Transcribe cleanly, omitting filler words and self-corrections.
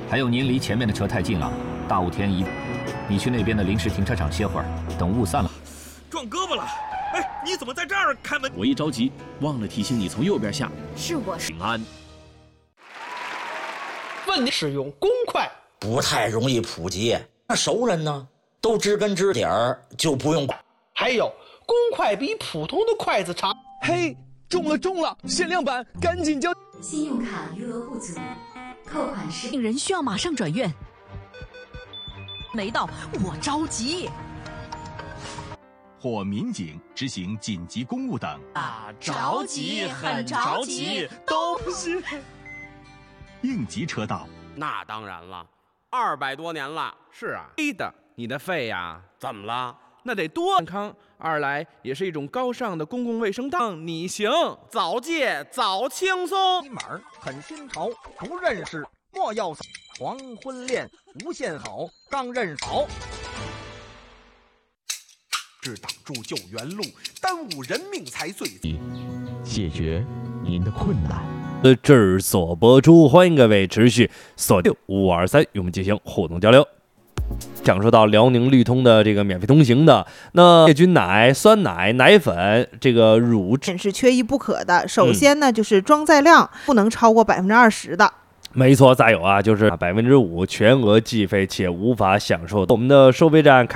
还有您离前面的车太近了，大雾天你去那边的临时停车场歇会儿，等雾散了。 撞胳膊了！哎，你怎么在这儿开门？ 我一着急忘了提醒你从右边下。 是我平安。 问你使用公筷不太容易普及，那熟人呢都知根知底儿，就不用。 还有公筷比普通的筷子长。 嘿，中了！限量版，赶紧交！ 信用卡余额不足，扣款时病人需要马上转院。没到，我着急。 或民警执行紧急公务等。 着急，很着急，都不行。 应急车道。 那当然了，200多年了。是啊，A 的，你的肺呀，怎么了？那得多健康。二来也是一种高尚的公共卫生当你行，早戒早轻松。 码很新潮，不认识莫要死。黄昏恋无限好，刚认好。 是挡住救援路，耽误人命才罪。 解决您的困难。 制作播出，欢迎各位持续锁定523与我们进行互动交流。讲述到辽宁绿通的这个免费通行的，那菌奶、酸奶、奶粉这个乳是缺一不可的。首先呢，就是装载量不能超过20%的。 没错，再有啊，就是5%全额计费且无法享受我们的收费站。